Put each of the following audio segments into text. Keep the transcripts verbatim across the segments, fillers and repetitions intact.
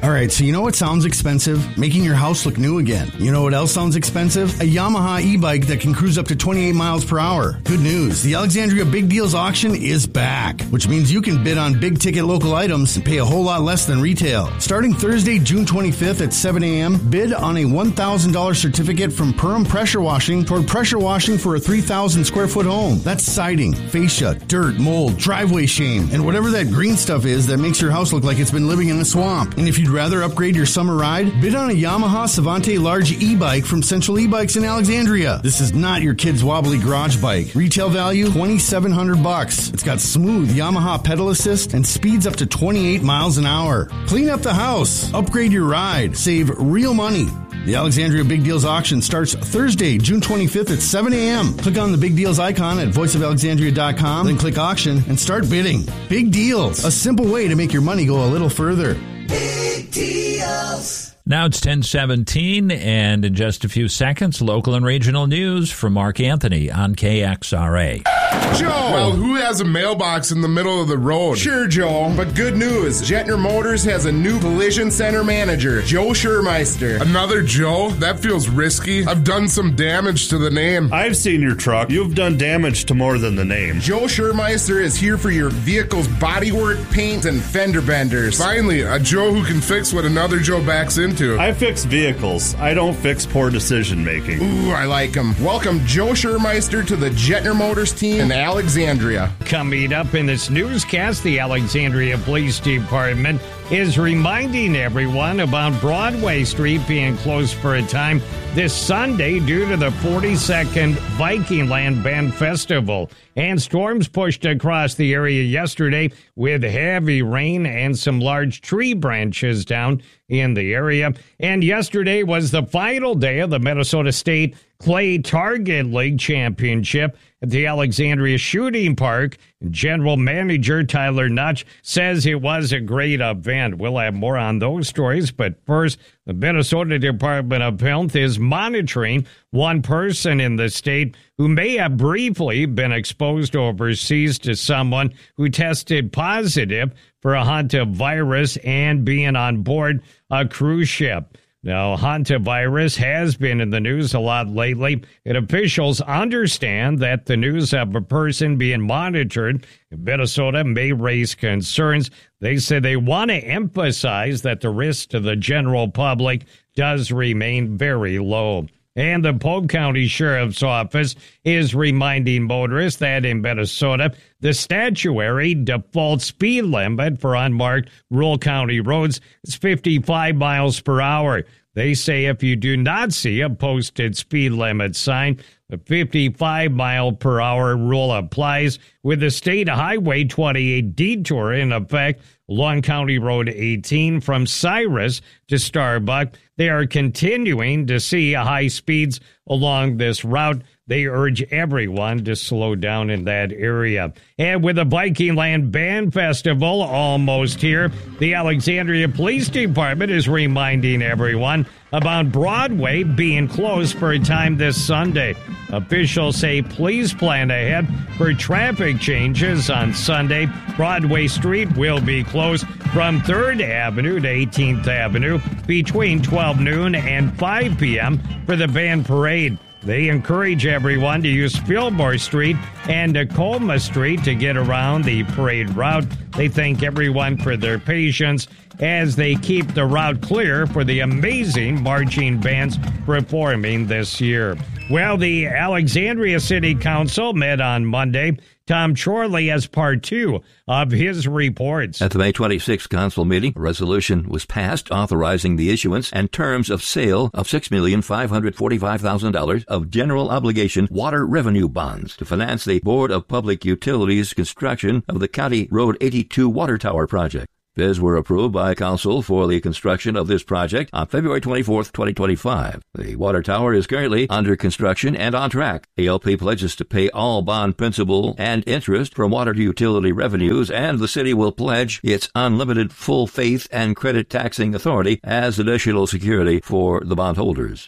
All right, so you know what sounds expensive? Making your house look new again. You know what else sounds expensive? A Yamaha e-bike that can cruise up to twenty-eight miles per hour. Good news, the Alexandria Big Deals auction is back, which means you can bid on big-ticket local items and pay a whole lot less than retail. Starting Thursday, June twenty-fifth at seven a.m., bid on a one thousand dollars certificate from Perham Pressure Washing toward pressure washing for a three thousand square foot home. That's siding, fascia, dirt, mold, driveway shame, and whatever that green stuff is that makes your house look like it's been living in a swamp. And if you'd rather upgrade your summer ride, bid on a Yamaha Savante large e-bike from Central E-Bikes in Alexandria. This is not your kid's wobbly garage bike. Retail value twenty-seven hundred bucks. It's got smooth Yamaha pedal assist and speeds up to twenty-eight miles an hour. Clean up the house, upgrade your ride, save real money. The Alexandria Big Deals auction starts Thursday, June twenty-fifth at seven a.m. Click on the Big Deals icon at voice of alexandria dot com, then click auction and start bidding. Big Deals, a simple way to make your money go a little further. Big Deals. Now it's ten seventeen, and in just a few seconds, local and regional news from Mark Anthony on K X R A. Joe! Well, who has a mailbox in the middle of the road? Sure, Joe, but good news. Jetner Motors has a new collision center manager, Joe Schurmeister. Another Joe? That feels risky. I've done some damage to the name. I've seen your truck. You've done damage to more than the name. Joe Schurmeister is here for your vehicle's bodywork, paint, and fender benders. Finally, a Joe who can fix what another Joe backs into. I fix vehicles. I don't fix poor decision making. Ooh, I like him. Welcome Joe Schurmeister to the Jetner Motors team in Alexandria. Coming up in this newscast, the Alexandria Police Department is reminding everyone about Broadway Street being closed for a time this Sunday due to the forty-second Viking Land Band Festival. And storms pushed across the area yesterday with heavy rain and some large tree branches down in the area. And yesterday was the final day of the Minnesota State Clay Target League Championship at the Alexandria Shooting Park. General Manager Tyler Nutch says it was a great event. We'll have more on those stories, but first, the Minnesota Department of Health is monitoring one person in the state who may have briefly been exposed overseas to someone who tested positive for a hantavirus and being on board a cruise ship. Now, hantavirus has been in the news a lot lately, and officials understand that the news of a person being monitored in Minnesota may raise concerns. They say they want to emphasize that the risk to the general public does remain very low. And the Polk County Sheriff's Office is reminding motorists that in Minnesota, the statutory default speed limit for unmarked rural county roads is fifty-five miles per hour. They say if you do not see a posted speed limit sign, the fifty-five mile per hour rule applies with the State Highway twenty-eight detour in effect along County Road eighteen from Cyrus to Starbuck. They are continuing to see high speeds along this route. They urge everyone to slow down in that area. And with the Viking Land Band Festival almost here, the Alexandria Police Department is reminding everyone about Broadway being closed for a time this Sunday. Officials say please plan ahead for traffic changes on Sunday. Broadway Street will be closed from third Avenue to eighteenth Avenue between twelve noon and five p.m. for the band parade. They encourage everyone to use Fillmore Street and Tacoma Street to get around the parade route. They thank everyone for their patience as they keep the route clear for the amazing marching bands performing this year. Well, the Alexandria City Council met on Monday. Tom Chorley has part two of his reports. At the May twenty-sixth council meeting, a resolution was passed authorizing the issuance and terms of sale of six million five hundred forty-five thousand dollars of general obligation water revenue bonds to finance the Board of Public Utilities construction of the County Road eighty-two water tower project. Bids were approved by Council for the construction of this project on February twenty-fourth, twenty twenty-five. The water tower is currently under construction and on track. A L P pledges to pay all bond principal and interest from water utility revenues, and the city will pledge its unlimited full faith and credit taxing authority as additional security for the bondholders.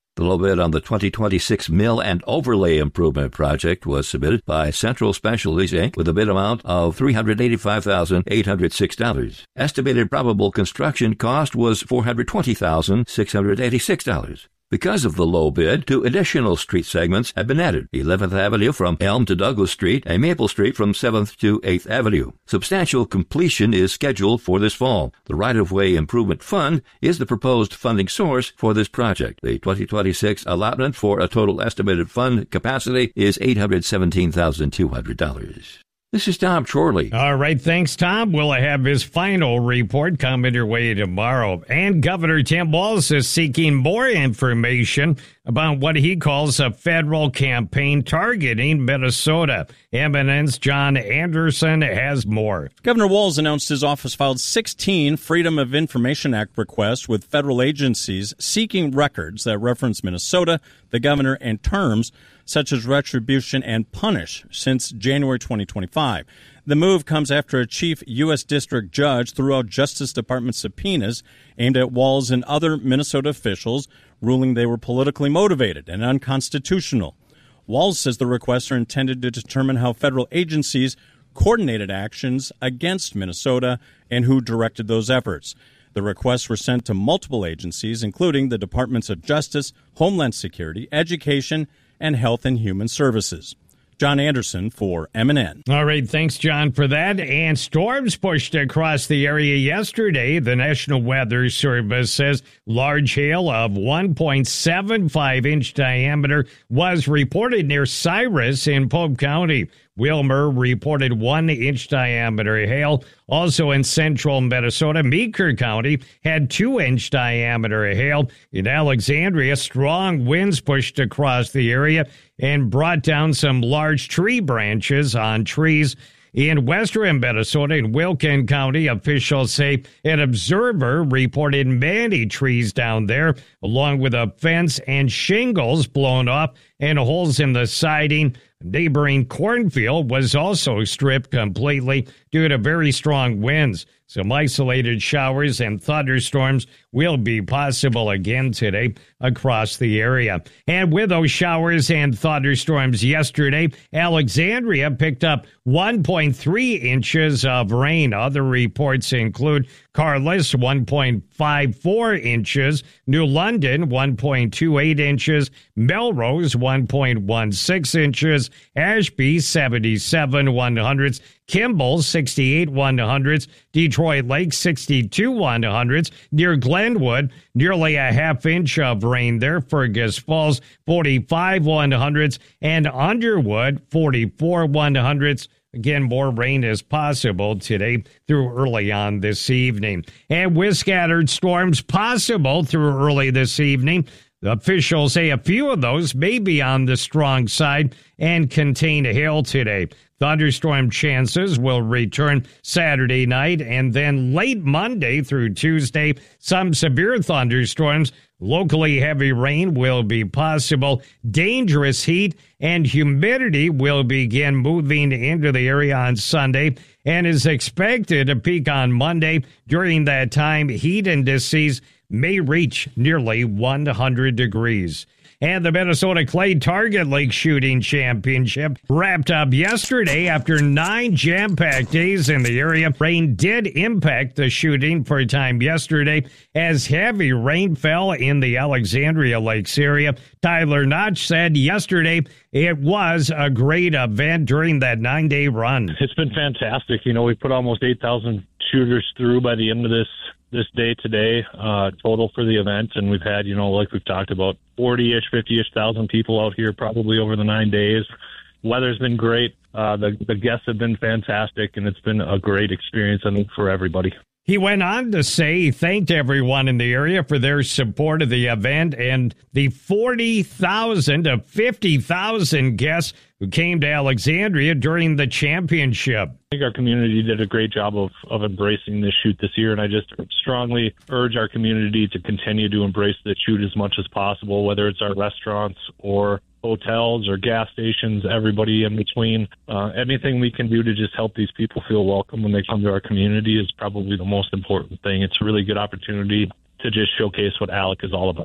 The low bid on the twenty twenty-six Mill and Overlay Improvement Project was submitted by Central Specialties, Incorporated with a bid amount of three hundred eighty-five thousand eight hundred six dollars. Estimated probable construction cost was four hundred twenty thousand six hundred eighty-six dollars. Because of the low bid, two additional street segments have been added: eleventh Avenue from Elm to Douglas Street and Maple Street from seventh to eighth Avenue. Substantial completion is scheduled for this fall. The Right-of-Way Improvement Fund is the proposed funding source for this project. The twenty twenty-six allotment for a total estimated fund capacity is eight hundred seventeen thousand two hundred dollars. This is Tom Chorley. All right, thanks, Tom. We'll have his final report coming your way tomorrow. And Governor Tim Walz is seeking more information about what he calls a federal campaign targeting Minnesota. M N N's John Anderson has more. Governor Walz announced his office filed sixteen Freedom of Information Act requests with federal agencies seeking records that reference Minnesota, the governor, and terms such as retribution and punish since January twenty twenty-five. The move comes after a chief U S district judge threw out Justice Department subpoenas aimed at Walz and other Minnesota officials, ruling they were politically motivated and unconstitutional. Walz says the requests are intended to determine how federal agencies coordinated actions against Minnesota and who directed those efforts. The requests were sent to multiple agencies, including the Departments of Justice, Homeland Security, Education, and Health and Human Services. John Anderson for M N N. All right, thanks, John, for that. And storms pushed across the area yesterday. The National Weather Service says large hail of one point seven five inch diameter was reported near Cyrus in Pope County. Wilmer reported one inch diameter hail. Also in central Minnesota, Meeker County had two inch diameter hail. In Alexandria, strong winds pushed across the area and brought down some large tree branches on trees. In western Minnesota, in Wilkin County, officials say an observer reported many trees down there, along with a fence and shingles blown off and holes in the siding. Neighboring cornfield was also stripped completely due to very strong winds. Some isolated showers and thunderstorms will be possible again today across the area. And with those showers and thunderstorms yesterday, Alexandria picked up one point three inches of rain. Other reports include Carlis, one point five four inches, New London, one point two eight inches, Melrose, one point one six inches, Ashby, seventy-seven one hundredths, Kimball, sixty-eight one hundredths, Detroit Lake, sixty-two one hundredths, near Glenwood, nearly a half inch of rain there. Fergus Falls, forty-five one hundredths, and Underwood, forty-four one hundredths. Again, more rain is possible today through early on this evening. And with scattered storms possible through early this evening, the officials say a few of those may be on the strong side and contain hail today. Thunderstorm chances will return Saturday night and then late Monday through Tuesday. Some severe thunderstorms. Locally heavy rain will be possible. Dangerous heat and humidity will begin moving into the area on Sunday and is expected to peak on Monday. During that time, heat indices may reach nearly one hundred degrees. And the Minnesota Clay Target League Shooting Championship wrapped up yesterday after nine jam-packed days in the area. Rain did impact the shooting for a time yesterday as heavy rain fell in the Alexandria Lakes area. Tyler Notch said yesterday it was a great event during that nine-day run. It's been fantastic. You know, we put almost eight thousand shooters through by the end of this this day today, uh, total for the event. And we've had, you know, like we've talked about, forty-ish, fifty-ish thousand people out here probably over the nine days. Weather's been great. Uh, the, the guests have been fantastic, and it's been a great experience, I think, for everybody. He went on to say he thanked everyone in the area for their support of the event and the forty thousand to fifty thousand guests who came to Alexandria during the championship. I think our community did a great job of, of embracing this shoot this year, and I just strongly urge our community to continue to embrace the shoot as much as possible, whether it's our restaurants or hotels or gas stations, everybody in between. Uh, anything we can do to just help these people feel welcome when they come to our community is probably the most important thing. It's a really good opportunity to just showcase what A L E C is all about.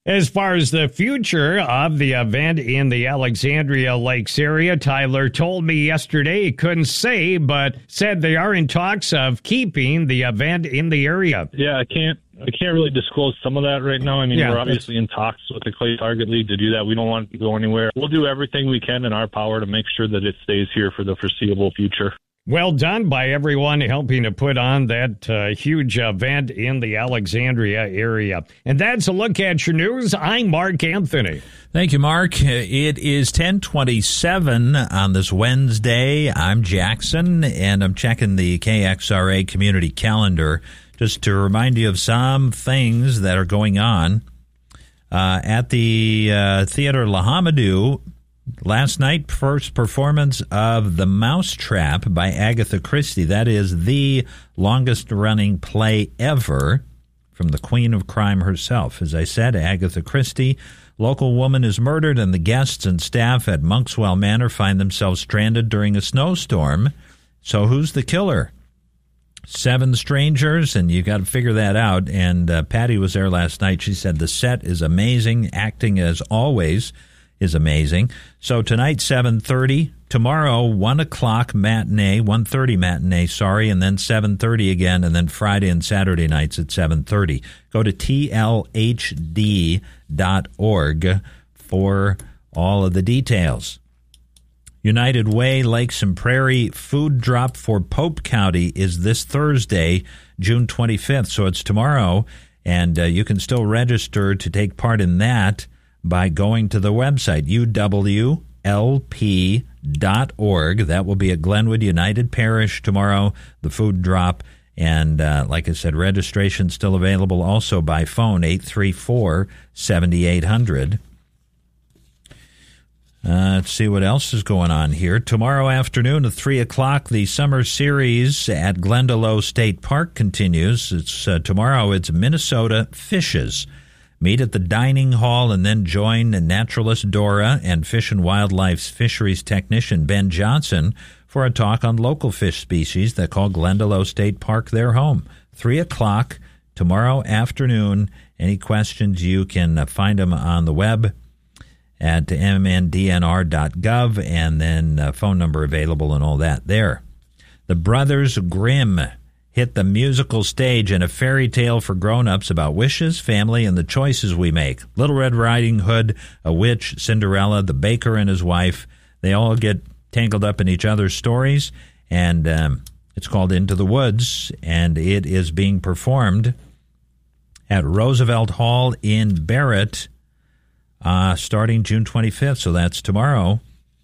As far as the future of the event in the Alexandria Lakes area, Tyler told me yesterday he couldn't say, but said they are in talks of keeping the event in the area. Yeah, I can't I can't really disclose some of that right now. I mean, Yeah, we're obviously in talks with the Clay Target League to do that. We don't want it to go anywhere. We'll do everything we can in our power to make sure that it stays here for the foreseeable future. Well done by everyone helping to put on that uh, huge event in the Alexandria area. And that's a look at your news. I'm Mark Anthony. Thank you, Mark. It is ten twenty-seven on this Wednesday. I'm Jackson, and I'm checking the K X R A community calendar just to remind you of some things that are going on. Uh, at the uh, Theater La Hamadou, last night, first performance of The Mousetrap by Agatha Christie. That is the longest-running play ever from the Queen of Crime herself. As I said, Agatha Christie. Local woman is murdered, and the guests and staff at Monkswell Manor find themselves stranded during a snowstorm. So who's the killer? Seven strangers, and you got to figure that out. And uh, Patty was there last night. She said the set is amazing, acting as always is amazing. So tonight, seven thirty. Tomorrow, one o'clock matinee, one thirty matinee, sorry, and then seven thirty again, and then Friday and Saturday nights at seven thirty. Go to T L H D dot org for all of the details. United Way Lakes and Prairie Food Drop for Pope County is this Thursday, June twenty-fifth, so it's tomorrow, and uh, you can still register to take part in that by going to the website, U W L P dot org. That will be at Glenwood United Parish tomorrow, the food drop. And uh, like I said, registration still available also by phone, eight three four, seven eight zero zero. Uh, let's see what else is going on here. Tomorrow afternoon at three o'clock, the summer series at Glendalough State Park continues. It's uh, tomorrow it's Minnesota Fishes. Meet at the dining hall and then join naturalist Dora and Fish and Wildlife's fisheries technician Ben Johnson for a talk on local fish species that call Glendalough State Park their home. Three o'clock tomorrow afternoon. Any questions, you can find them on the web at m n d n r dot gov, and then uh, phone number available and all that there. The Brothers Grimm hit the musical stage in a fairy tale for grown-ups about wishes, family, and the choices we make. Little Red Riding Hood, a witch, Cinderella, the baker and his wife, they all get tangled up in each other's stories, and um, it's called Into the Woods, and it is being performed at Roosevelt Hall in Barrett uh, starting June twenty-fifth, so that's tomorrow,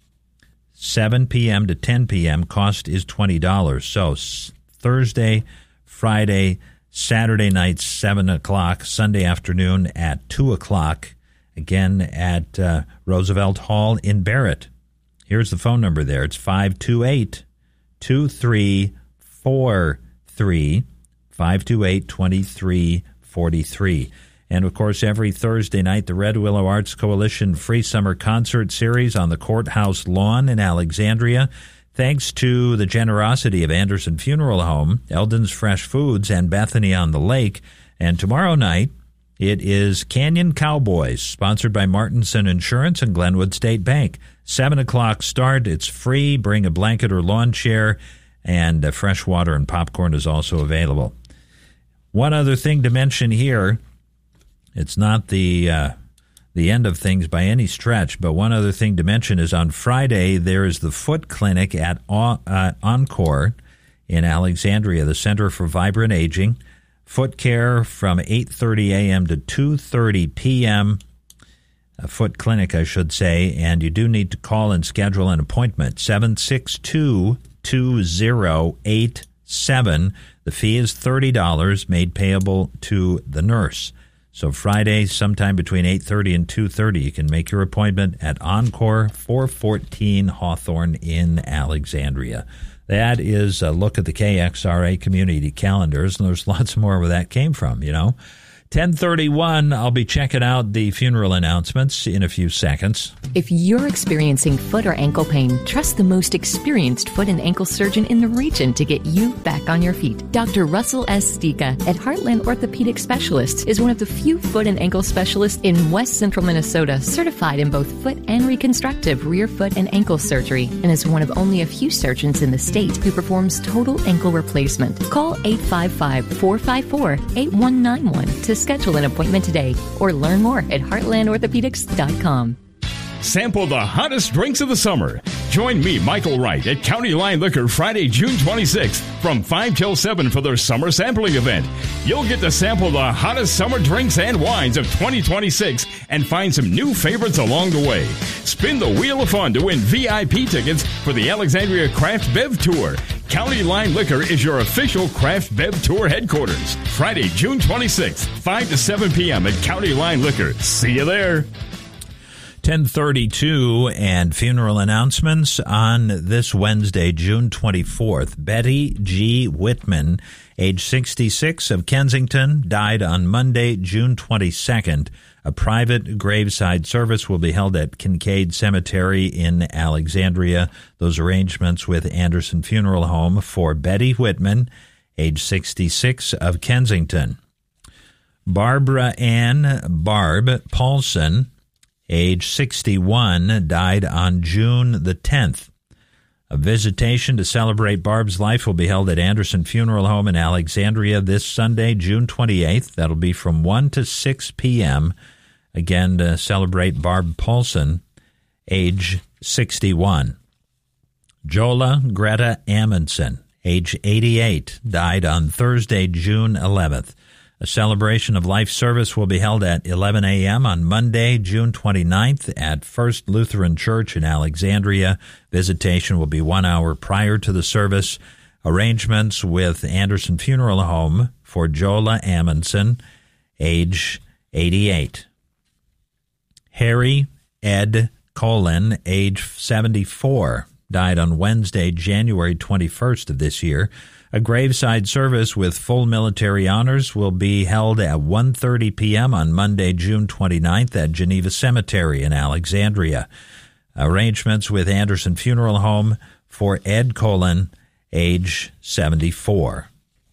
seven p.m. to ten p.m. Cost is twenty dollars. So Thursday, Friday, Saturday night, seven o'clock, Sunday afternoon at two o'clock, again at uh, Roosevelt Hall in Barrett. Here's the phone number there. It's five two eight, two three four three, five two eight, two three four three. And, of course, every Thursday night, the Red Willow Arts Coalition Free Summer Concert Series on the courthouse lawn in Alexandria. Thanks to the generosity of Anderson Funeral Home, Eldon's Fresh Foods, and Bethany on the Lake. And tomorrow night, it is Canyon Cowboys, sponsored by Martinson Insurance and Glenwood State Bank. seven o'clock start. It's free. Bring a blanket or lawn chair, and uh, fresh water and popcorn is also available. One other thing to mention here, it's not the uh, the end of things by any stretch, but one other thing to mention is on Friday, there is the Foot Clinic at uh, Encore in Alexandria, the Center for Vibrant Aging. Foot care from eight thirty a.m. to two thirty p.m., a foot clinic, I should say, and you do need to call and schedule an appointment, seven six two, two zero eight seven. The fee is thirty dollars, made payable to the nurse. So Friday, sometime between eight thirty and two thirty, you can make your appointment at Encore, four fourteen Hawthorne in Alexandria. That is a look at the K X R A community calendars, and there's lots more where that came from, you know. ten thirty-one, I'll be checking out the funeral announcements in a few seconds. If you're experiencing foot or ankle pain, trust the most experienced foot and ankle surgeon in the region to get you back on your feet. Doctor Russell S. Stika at Heartland Orthopedic Specialists is one of the few foot and ankle specialists in West Central Minnesota certified in both foot and reconstructive rear foot and ankle surgery, and is one of only a few surgeons in the state who performs total ankle replacement. Call eight five five, four five four, eight one nine one to schedule an appointment today or learn more at heartland orthopedics dot com. Sample the hottest drinks of the summer. Join me, Michael Wright, at County Line Liquor Friday, June twenty-sixth from five till seven for their summer sampling event. You'll get to sample the hottest summer drinks and wines of twenty twenty-six and find some new favorites along the way. Spin the Wheel of Fun to win V I P tickets for the Alexandria Craft Bev Tour. County Line Liquor is your official Craft Bev Tour headquarters. Friday, June twenty-sixth, five to seven p.m. at County Line Liquor. See you there. ten thirty-two and funeral announcements on this Wednesday, June twenty-fourth. Betty G. Whitman, age sixty-six, of Kensington, died on Monday, June twenty-second. A private graveside service will be held at Kincaid Cemetery in Alexandria. Those arrangements with Anderson Funeral Home for Betty Whitman, age sixty-six, of Kensington. Barbara Ann Barb Paulson, age sixty-one, died on June the tenth. A visitation to celebrate Barb's life will be held at Anderson Funeral Home in Alexandria this Sunday, June twenty-eighth. That'll be from one to six p.m. Again, to celebrate Barb Paulson, age sixty-one. Jola Greta Amundsen, age eighty-eight, died on Thursday, June eleventh. A celebration of life service will be held at eleven a.m. on Monday, June twenty-ninth at First Lutheran Church in Alexandria. Visitation will be one hour prior to the service. Arrangements with Anderson Funeral Home for Jola Amundsen, age eighty-eight. Harry Ed Colin, age seventy-four, died on Wednesday, January twenty-first of this year. A graveside service with full military honors will be held at one thirty p.m. on Monday, June twenty-ninth at Geneva Cemetery in Alexandria. Arrangements with Anderson Funeral Home for Ed Colin, age seventy-four.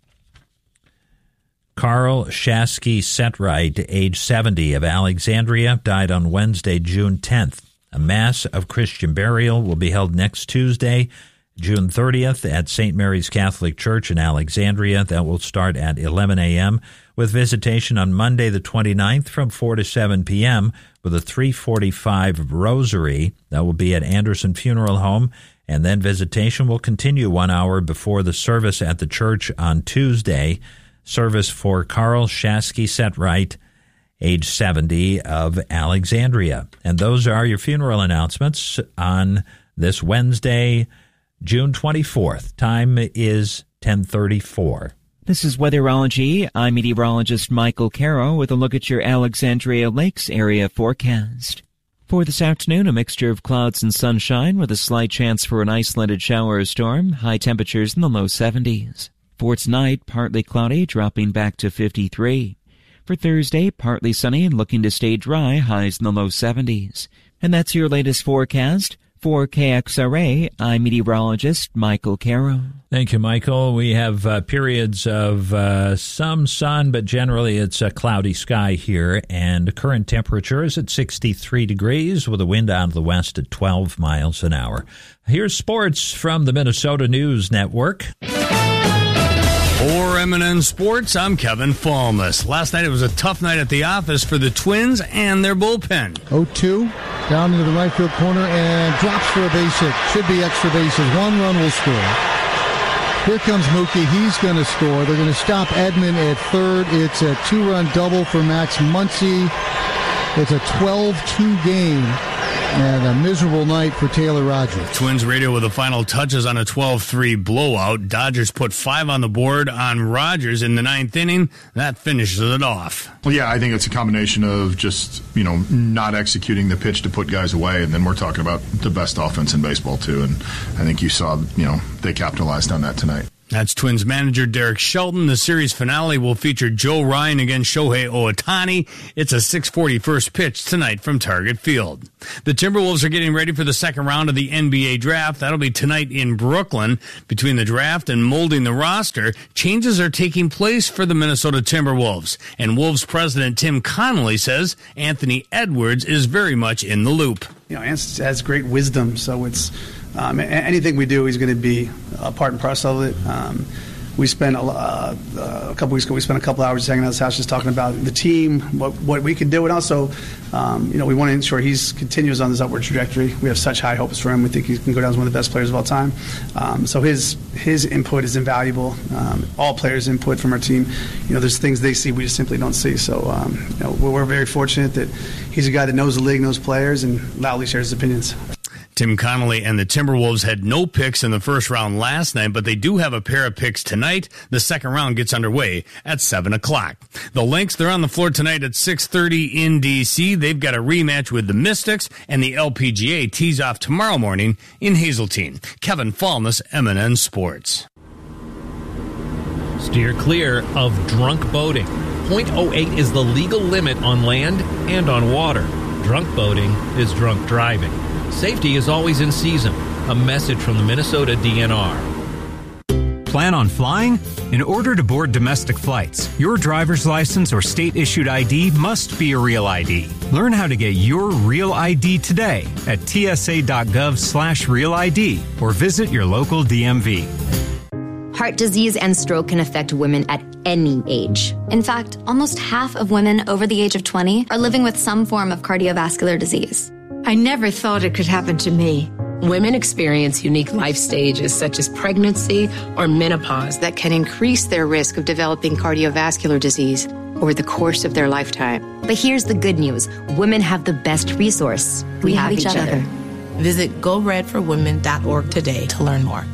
Carl Shasky Setright, age seventy, of Alexandria, died on Wednesday, June tenth. A Mass of Christian burial will be held next Tuesday, June thirtieth, at Saint Mary's Catholic Church in Alexandria. That will start at eleven a.m., with visitation on Monday the twenty-ninth from four to seven p.m. with a three forty-five rosary. That will be at Anderson Funeral Home, and then visitation will continue one hour before the service at the church on Tuesday. Service for Carl Shasky Setright, age seventy, of Alexandria. And those are your funeral announcements on this Wednesday, June twenty-fourth. Time is ten thirty-four. This is Weatherology. I'm meteorologist Michael Caro with a look at your Alexandria Lakes area forecast. For this afternoon, a mixture of clouds and sunshine with a slight chance for an isolated shower or storm, high temperatures in the low seventies. For tonight, partly cloudy, dropping back to fifty-three. For Thursday, partly sunny and looking to stay dry, highs in the low seventies. And that's your latest forecast. For K X R A, I'm meteorologist Michael Caro. Thank you, Michael. We have uh, periods of uh, some sun, but generally it's a cloudy sky here, and current temperature is at sixty-three degrees with a wind out of the west at twelve miles an hour. Here's sports from the Minnesota News Network. For M and N Sports, I'm Kevin Falmus. Last night it was a tough night at the office for the Twins and their bullpen. oh two, down into the right field corner, and drops for a base hit. Should be extra bases. One run will score. Here comes Mookie. He's going to score. They're going to stop Edman at third. It's a two-run double for Max Muncy. It's a twelve two game. And a miserable night for Taylor Rogers. Twins radio with the final touches on a twelve three blowout. Dodgers put five on the board on Rogers in the ninth inning. That finishes it off. Well, yeah, I think it's a combination of just, you know, not executing the pitch to put guys away. And then we're talking about the best offense in baseball, too. And I think you saw, you know, they capitalized on that tonight. That's Twins manager Derek Shelton. The series finale will feature Joe Ryan against Shohei Ohtani. It's a six forty first pitch tonight from Target Field. The Timberwolves are getting ready for the second round of the N B A draft. That'll be tonight in Brooklyn. Between the draft and molding the roster, changes are taking place for the Minnesota Timberwolves. And Wolves president Tim Connolly says Anthony Edwards is very much in the loop. You know, Anthony has great wisdom, so it's Um, anything we do, he's going to be a part and parcel of it. Um, we spent a, uh, a couple weeks ago. We spent a couple hours just hanging out at his house, just talking about the team, what what we can do, and also, um, you know, we want to ensure he's continues on this upward trajectory. We have such high hopes for him. We think he can go down as one of the best players of all time. Um, so his his input is invaluable. Um, all players' input from our team. You know, there's things they see we just simply don't see. So um, you know, we're, we're very fortunate that he's a guy that knows the league, knows players, and loudly shares his opinions. Tim Connolly and the Timberwolves had no picks in the first round last night, but they do have a pair of picks tonight. The second round gets underway at seven o'clock. The Lynx, they're on the floor tonight at six thirty in D C. They've got a rematch with the Mystics, and the L P G A tees off tomorrow morning in Hazeltine. Kevin Fallness, M N N Sports. Steer clear of drunk boating. point oh eight is the legal limit on land and on water. Drunk boating is drunk driving. Safety is always in season. A message from the Minnesota D N R. Plan on flying? In order to board domestic flights, your driver's license or state-issued I D must be a real I D. Learn how to get your real I D today at tsa.gov slash real ID or visit your local D M V. Heart disease and stroke can affect women at any age. In fact, almost half of women over the age of twenty are living with some form of cardiovascular disease. I never thought it could happen to me. Women experience unique life stages such as pregnancy or menopause that can increase their risk of developing cardiovascular disease over the course of their lifetime. But here's the good news. Women have the best resource. We, we have, have each, each other. other. Visit go red for women dot org today to learn more.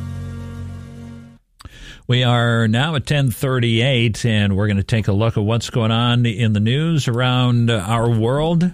We are now at ten thirty-eight, and we're going to take a look at what's going on in the news around our world.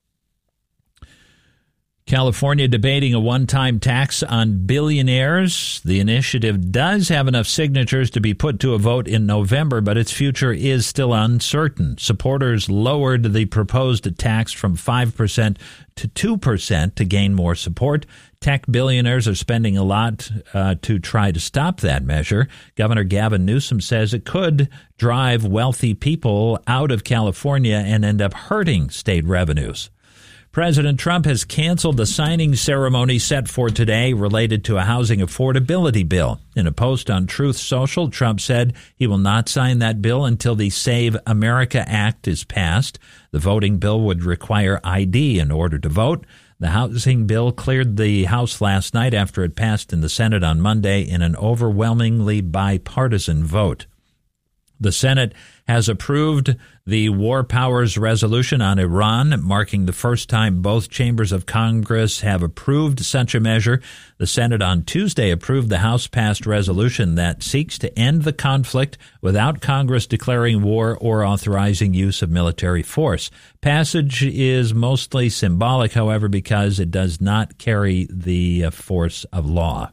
California debating a one-time tax on billionaires. The initiative does have enough signatures to be put to a vote in November, but its future is still uncertain. Supporters lowered the proposed tax from five percent to two percent to gain more support. Tech billionaires are spending a lot uh, to try to stop that measure. Governor Gavin Newsom says it could drive wealthy people out of California and end up hurting state revenues. President Trump has canceled the signing ceremony set for today related to a housing affordability bill. In a post on Truth Social, Trump said he will not sign that bill until the Save America Act is passed. The voting bill would require I D in order to vote. The housing bill cleared the House last night after it passed in the Senate on Monday in an overwhelmingly bipartisan vote. The Senate has approved the War Powers Resolution on Iran, marking the first time both chambers of Congress have approved such a measure. The Senate on Tuesday approved the House-passed resolution that seeks to end the conflict without Congress declaring war or authorizing use of military force. Passage is mostly symbolic, however, because it does not carry the force of law.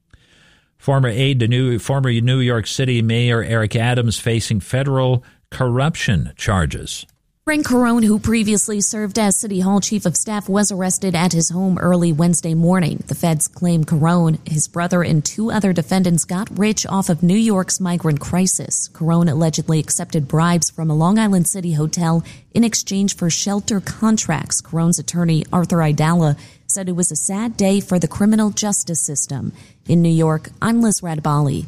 Former aide to New, former New York City Mayor Eric Adams facing federal corruption charges. Frank Carone, who previously served as City Hall Chief of Staff, was arrested at his home early Wednesday morning. The feds claim Carone, his brother, and two other defendants got rich off of New York's migrant crisis. Carone allegedly accepted bribes from a Long Island City hotel in exchange for shelter contracts. Carone's attorney, Arthur Aidala, said it was a sad day for the criminal justice system. In New York, I'm Liz Radbali.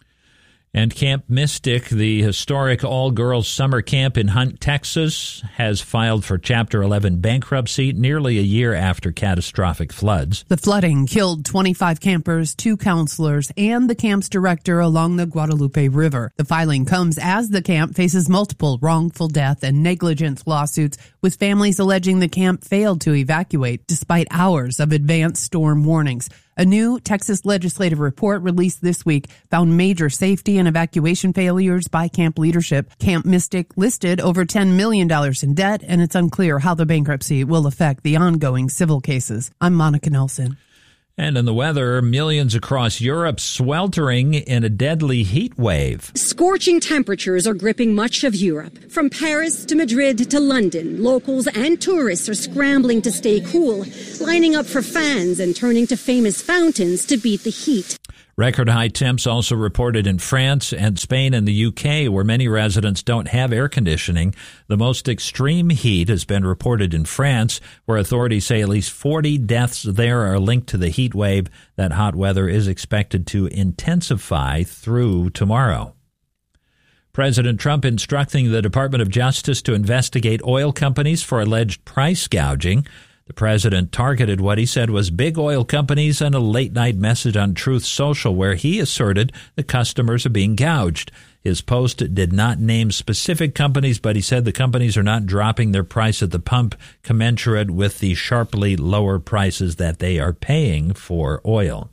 And Camp Mystic, the historic all-girls summer camp in Hunt, Texas, has filed for Chapter eleven bankruptcy nearly a year after catastrophic floods. The flooding killed twenty-five campers, two counselors, and the camp's director along the Guadalupe River. The filing comes as the camp faces multiple wrongful death and negligence lawsuits, with families alleging the camp failed to evacuate despite hours of advanced storm warnings. A new Texas legislative report released this week found major safety and evacuation failures by camp leadership. Camp Mystic listed over ten million dollars in debt, and it's unclear how the bankruptcy will affect the ongoing civil cases. I'm Monica Nelson. And in the weather, millions across Europe sweltering in a deadly heat wave. Scorching temperatures are gripping much of Europe. From Paris to Madrid to London, locals and tourists are scrambling to stay cool, lining up for fans and turning to famous fountains to beat the heat. Record high temps also reported in France and Spain and the U K, where many residents don't have air conditioning. The most extreme heat has been reported in France, where authorities say at least forty deaths there are linked to the heat wave. That hot weather is expected to intensify through tomorrow. President Trump instructing the Department of Justice to investigate oil companies for alleged price gouging. The president targeted what he said was big oil companies in a late-night message on Truth Social, where he asserted the customers are being gouged. His post did not name specific companies, but he said the companies are not dropping their price at the pump commensurate with the sharply lower prices that they are paying for oil.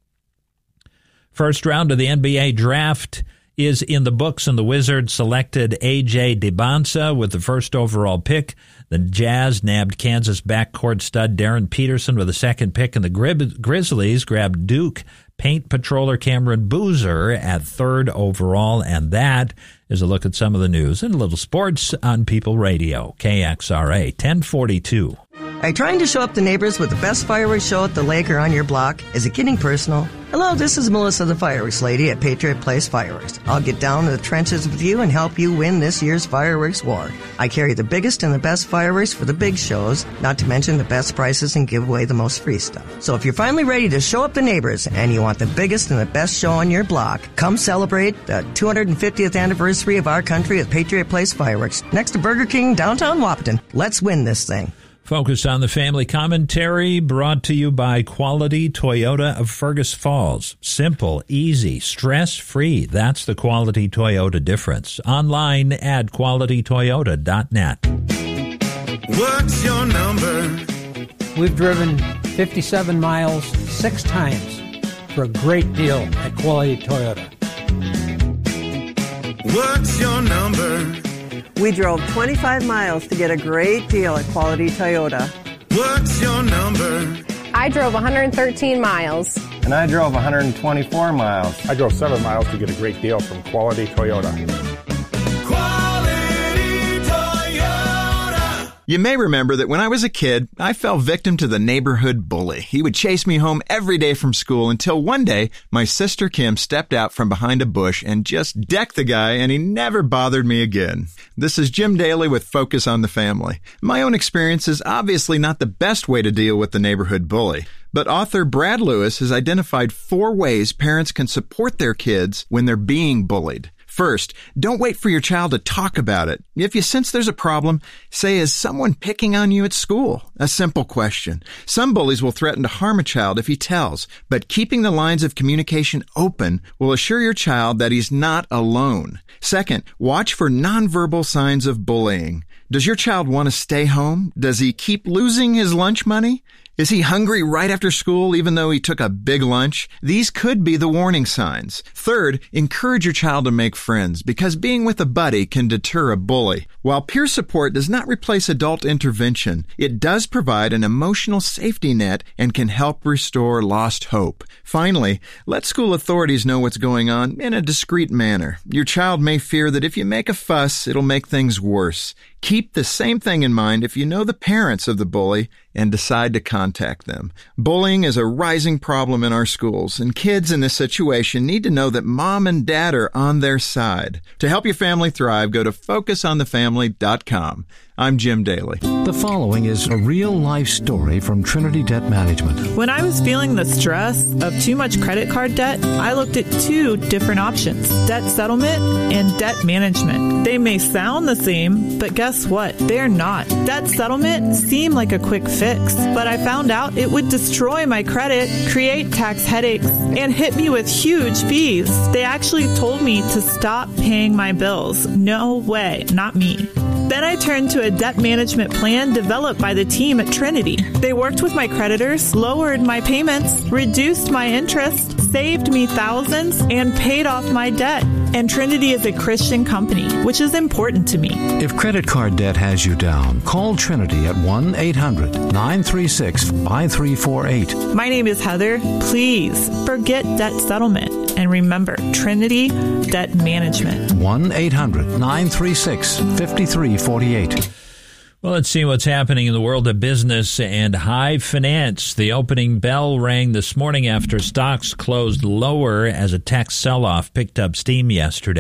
First round of the N B A draft is in the books, and the Wizards selected A J Debonsa with the first overall pick. The Jazz nabbed Kansas backcourt stud Darren Peterson with the second pick, and the Grizzlies grabbed Duke paint patroller Cameron Boozer at third overall. And that is a look at some of the news and a little sports on People Radio, K X R A, ten forty-two. Are you trying to show up the neighbors with the best fireworks show at the lake or on your block? Is it getting personal? Hello, this is Melissa, the fireworks lady at Patriot Place Fireworks. I'll get down to the trenches with you and help you win this year's fireworks war. I carry the biggest and the best fireworks for the big shows, not to mention the best prices and give away the most free stuff. So if you're finally ready to show up the neighbors and you want the biggest and the best show on your block, come celebrate the two hundred fiftieth anniversary of our country at Patriot Place Fireworks, next to Burger King, downtown Wahpeton. Let's win this thing. Focus on the Family Commentary, brought to you by Quality Toyota of Fergus Falls. Simple, easy, stress-free. That's the Quality Toyota difference. Online at quality toyota dot net. What's your number? We've driven fifty-seven miles six times for a great deal at Quality Toyota. What's your number? We drove twenty-five miles to get a great deal at Quality Toyota. What's your number? I drove one hundred thirteen miles. And I drove one hundred twenty-four miles. I drove seven miles to get a great deal from Quality Toyota. You may remember that when I was a kid, I fell victim to the neighborhood bully. He would chase me home every day from school until one day, my sister Kim stepped out from behind a bush and just decked the guy, and he never bothered me again. This is Jim Daly with Focus on the Family. My own experience is obviously not the best way to deal with the neighborhood bully, but author Brad Lewis has identified four ways parents can support their kids when they're being bullied. First, don't wait for your child to talk about it. If you sense there's a problem, say, is someone picking on you at school? A simple question. Some bullies will threaten to harm a child if he tells, but keeping the lines of communication open will assure your child that he's not alone. Second, watch for nonverbal signs of bullying. Does your child want to stay home? Does he keep losing his lunch money? Is he hungry right after school even though he took a big lunch? These could be the warning signs. Third, encourage your child to make friends, because being with a buddy can deter a bully. While peer support does not replace adult intervention, it does provide an emotional safety net and can help restore lost hope. Finally, let school authorities know what's going on in a discreet manner. Your child may fear that if you make a fuss, it'll make things worse. Keep the same thing in mind if you know the parents of the bully and decide to contact them. Bullying is a rising problem in our schools, and kids in this situation need to know that mom and dad are on their side. To help your family thrive, go to focus on the family dot com. I'm Jim Daly. The following is a real-life story from Trinity Debt Management. When I was feeling the stress of too much credit card debt, I looked at two different options: debt settlement and debt management. They may sound the same, but guess what? They're not. Debt settlement seemed like a quick fix, but I found out it would destroy my credit, create tax headaches, and hit me with huge fees. They actually told me to stop paying my bills. No way, not me. Then I turned to a debt management plan developed by the team at Trinity. They worked with my creditors, lowered my payments, reduced my interest, saved me thousands and paid off my debt. And Trinity is a Christian company, which is important to me. If credit card debt has you down, call Trinity at one eight hundred nine three six five three four eight. My name is Heather. Please forget debt settlement and remember Trinity Debt Management. one eight hundred nine three six five three four eight. Well, let's see what's happening in the world of business and high finance. The opening bell rang this morning after stocks closed lower as a tech sell-off picked up steam yesterday.